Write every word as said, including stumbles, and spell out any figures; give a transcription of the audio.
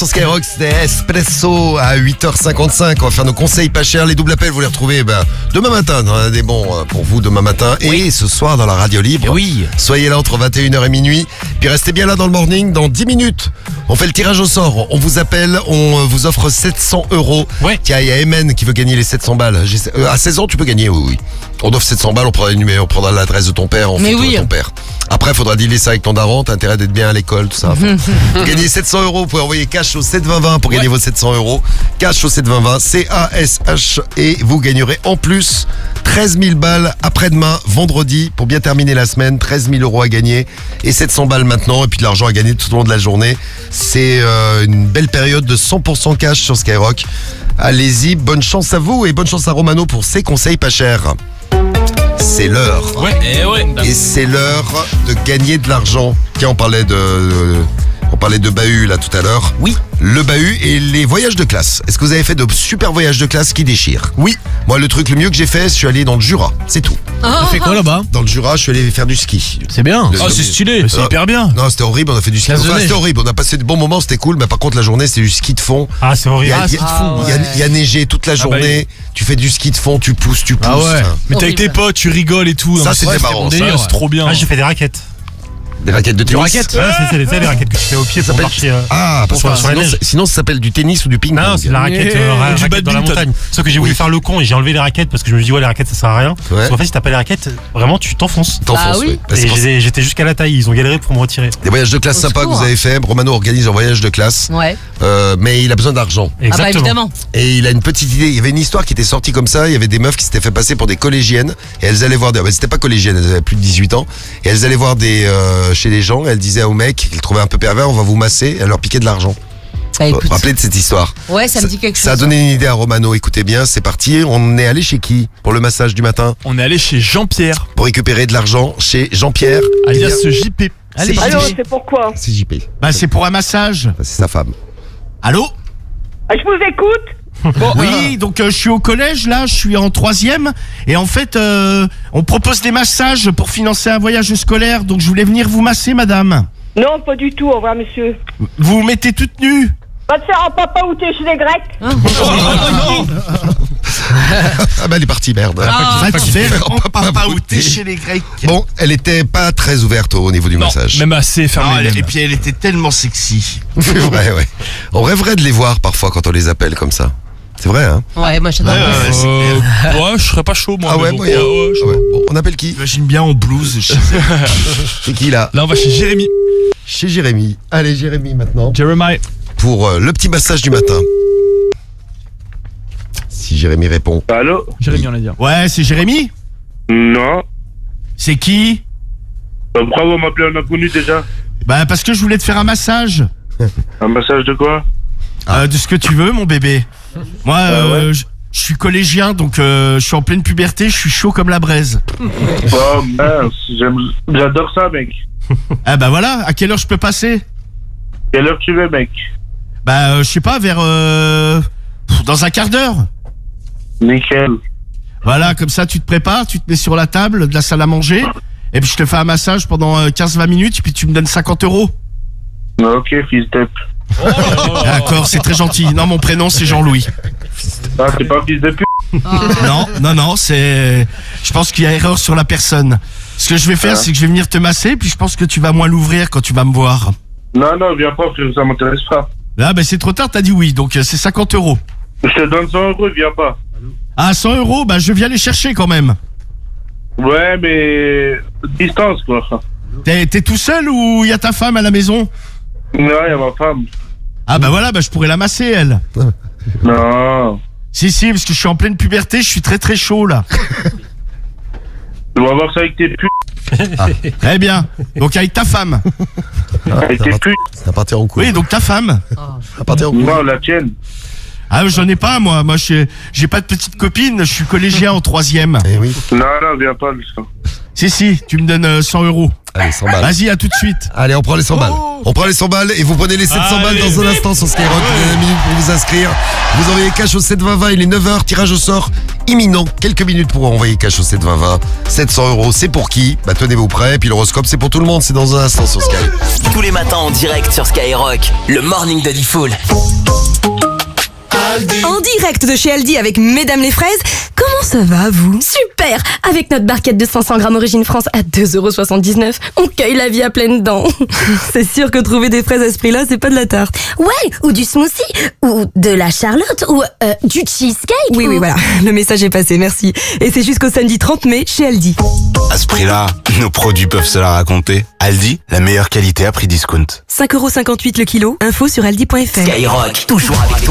sur Skyrock, c'était Espresso à huit heures cinquante-cinq. On va faire nos conseils pas chers. Les doubles appels, vous les retrouvez ben, demain matin. On en a des bons pour vous demain matin. Oui. Et ce soir dans la radio libre. Oui. Soyez là entre vingt et une heures et minuit. Puis restez bien là dans le morning. Dans dix minutes, on fait le tirage au sort. On vous appelle, on vous offre sept cents euros. Ouais. Tiens, il y a Emen qui veut gagner les sept cents balles. J'ai- euh, à seize ans, tu peux gagner, oui, oui. On offre sept cents balles, on prendra le numéro, on prendra l'adresse de ton père, on Mais photo oui. de ton père. Après, il faudra dealer ça avec ton daron. T'as intérêt d'être bien à l'école, tout ça. Vous gagnez sept cents euros. Vous pouvez envoyer cash au sept vingt vingt pour gagner vos sept cents euros. Cash au sept vingt vingt, C A S H. Et vous gagnerez en plus treize mille balles après-demain, vendredi, pour bien terminer la semaine. treize mille euros à gagner et sept cents balles maintenant. Et puis de l'argent à gagner tout au long de la journée. C'est euh, une belle période de cent pour cent cash sur Skyrock. Allez-y, bonne chance à vous et bonne chance à Romano pour ses conseils pas chers. C'est l'heure. Ouais. Et ouais. Et c'est l'heure de gagner de l'argent. Tiens, on parlait de, de- on parlait de bahut là tout à l'heure. Oui. Le bahut et les voyages de classe. Est-ce que vous avez fait de super voyages de classe qui déchirent? Oui. Moi, le truc le mieux que j'ai fait, je suis allé dans le Jura. C'est tout. T'as fait quoi là-bas? Dans le Jura, je suis allé faire du ski. C'est bien. Le- Ah, c'est stylé. C'est Euh, hyper bien. Non, c'était horrible. On a fait du ski. Classe de Enfin, neige. c'était horrible. On a passé de bons moments. C'était cool. Mais par contre, la journée, c'était du ski de fond. Ah, c'est Il y horrible. a, Ah, il y a- ski de fond, il y a- ouais. il y a neigé toute la journée. Tu fais du ski de fond, tu pousses, tu pousses. Ah ouais. Enfin, Mais t'es avec tes Horrible. potes, tu rigoles et tout. Ça, Non, mais c'était ouais, marrant, bon ça. délire, c'est trop bien. Ah, j'ai fait des raquettes. Des raquettes de Du tennis. raquette. Ouais, c'est c'est- c'est les raquettes que tu fais au pied pour s'appelle- marcher. euh, Ah, parce Sur- que sur la sinon, neige. c'est- sinon, ça s'appelle du tennis ou du ping-pong. Non, c'est de la raquette, Et euh, ra- du raquette dans la badminton. montagne. Sauf que j'ai voulu Oui. faire le con et j'ai enlevé les raquettes parce que je me dis, ouais, les raquettes ça sert à rien. Ouais. Parce qu'en fait, si t'as pas les raquettes, vraiment, tu t'enfonces. T'enfonces, Ah oui. oui. Bah, c'est Et pour ça. j'ai- j'étais jusqu'à la taille, ils ont galéré pour me retirer. Des voyages de classe Au sympas que secours. vous avez fait. Romano organise un voyage de classe, Ouais. euh, mais il a besoin d'argent. Ah bah Exactement. évidemment. Et il a une petite idée. Il y avait une histoire qui était sortie comme ça. Il y avait des meufs qui s'étaient fait passer pour des collégiennes. Et elles allaient voir des... Elles n'étaient pas collégiennes, elles avaient plus de dix-huit ans. Et elles allaient voir des euh, chez les gens. Et elles disaient aux mecs qu'ils trouvaient un peu pervers, on va vous masser. Et elles leur piquaient de l'argent. Bah, Vous écoute. vous rappelez de cette histoire? Ouais, ça me dit quelque chose. Ça a donné une idée à Romano. Écoutez bien, c'est parti. On est allé chez qui pour le massage du matin? On est allé chez Jean-Pierre, Pour récupérer de l'argent chez Jean-Pierre. alias J P. Allez, Allô, c'est pourquoi? C'est J P. Bah c'est pour un massage. Enfin, c'est sa femme. Allô? Ah, je vous écoute. Oui, donc euh, je suis au collège là, je suis en troisième et en fait euh, on propose des massages pour financer un voyage scolaire, donc je voulais venir vous masser, madame. Non, pas du tout, au revoir, monsieur. Vous vous mettez toute nue. Va te faire un papa ou t'es chez les Grecs. Ah bah elle est partie, merde. Va te faire en papa papa ou outé. t'es chez les Grecs. Bon, elle était pas très ouverte au niveau du Non, massage. même assez Non, fermé. elle- même. et puis elle était tellement sexy. C'est vrai, ouais. On rêverait de les voir parfois quand on les appelle comme ça. C'est vrai, hein? Ouais, moi j'adore. Ouais, ouais, ouais, c'est Euh, ouais, je serais pas chaud moi. Ah mais ouais, bon, moyen. ouais, ouais, je- Ah ouais. Bon, on appelle qui? J'imagine bien en blouse chez elle. C'est qui là? Là, on va chez Jérémy. Chez Jérémy. Allez, Jérémy maintenant. Jeremiah. Pour euh, le petit massage du matin. Si Jérémy répond. Allô? Jérémy, on l'a dit. Ouais, c'est Jérémy. Non. C'est qui? Bah, pourquoi vous m'appelez un inconnu déjà? Bah parce que je voulais te faire un massage. Un massage de quoi? Euh, de ce que tu veux, mon bébé. Moi, euh, je je suis collégien, donc euh, je suis en pleine puberté, je suis chaud comme la braise. Oh mince, j'aime- j'adore ça, mec. Ah bah voilà, à quelle heure je peux passer? Quelle heure tu veux, mec? Bah euh, je sais pas, vers... Euh, pff, dans un quart d'heure. Nickel. Voilà, comme ça tu te prépares, tu te mets sur la table de la salle à manger, et puis je te fais un massage pendant euh, quinze vingt minutes, puis tu me donnes cinquante euros. Ok, fils de... D'accord, c'est très gentil. Non, mon prénom c'est Jean-Louis. Ah, c'est pas fils de pute. Non, non, non, c'est... Je pense qu'il y a erreur sur la personne. Ce que je vais faire, Ah. c'est que je vais venir te masser, puis je pense que tu vas moins l'ouvrir quand tu vas me voir. Non, non, viens pas, frère, ça m'intéresse pas. Là, bah c'est trop tard, t'as dit oui, donc euh, c'est cinquante euros. Je te donne cent euros, viens pas. Ah, cent euros, bah je viens les chercher quand même. Ouais, mais... distance, quoi. T'es t'es tout seul ou y a ta femme à la maison? Non, y'a ma femme. Ah bah voilà, bah je pourrais la masser, elle. Non. Si, si, parce que je suis en pleine puberté, je suis très très chaud là. Tu vas voir ça avec tes putes. Très bien. Donc avec ta femme. Avec tes putes. Ça partir en couille. Oui, donc ta femme. Ça partir en couille. Non, la tienne. Ah, j'en ai pas, moi. Moi, j'ai j'ai pas de petite copine, je suis collégien en troisième. Eh oui. Non, non, viens pas, Lucien. Si, si, tu me donnes euh, cent euros. Allez, cent balles. Vas-y, à tout de suite. Allez, on prend les cent balles. On prend les cent balles et vous prenez les sept cents balles Allez. dans un instant sur Skyrock. Vous avez une minute pour vous inscrire. Vous envoyez cash au sept vingt vingt, il est neuf heures, tirage au sort. imminent. Quelques minutes pour envoyer cash au sept vingt vingt. sept cents euros, c'est pour qui? Bah tenez-vous prêts. Puis l'horoscope, c'est pour tout le monde. C'est dans un instant sur Sky. Tous les matins en direct sur Skyrock, le morning de Diffoul. En direct de chez Aldi avec Mesdames les Fraises. Comment ça va, vous? Super! Avec notre barquette de cinq cents grammes Origine France à deux euros soixante-dix-neuf, on cueille la vie à pleines dents. C'est sûr que trouver des fraises à ce prix-là, c'est pas de la tarte. Ouais, ou du smoothie, ou de la charlotte, ou euh, du cheesecake. Oui, ou... oui, voilà. Le message est passé, merci. Et c'est jusqu'au samedi trente mai chez Aldi. À ce prix-là, nos produits peuvent se la raconter. Aldi, la meilleure qualité à prix discount. cinq euros cinquante-huit le kilo. Info sur aldi point fr. Skyrock, toujours avec toi.